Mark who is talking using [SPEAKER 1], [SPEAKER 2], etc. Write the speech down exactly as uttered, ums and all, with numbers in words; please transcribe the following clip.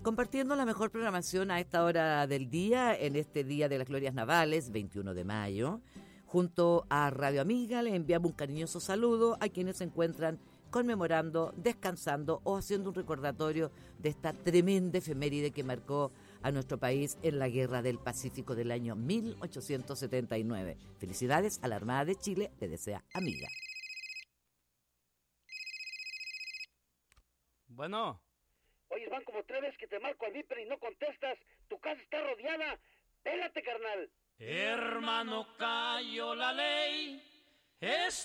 [SPEAKER 1] compartiendo la mejor programación a esta hora del día, en este Día de las Glorias Navales, veintiuno de mayo. Junto a Radio Amiga le enviamos un cariñoso saludo a quienes se encuentran conmemorando, descansando o haciendo un recordatorio de esta tremenda efeméride que marcó a nuestro país en la Guerra del Pacífico del año mil ochocientos setenta y nueve. Felicidades a la Armada de Chile, le desea Amiga.
[SPEAKER 2] Bueno.
[SPEAKER 3] Oye, van como tres veces que te marco al Viper y no contestas. Tu casa está rodeada. Pélate, carnal.
[SPEAKER 2] Hermano, cayó la ley. Es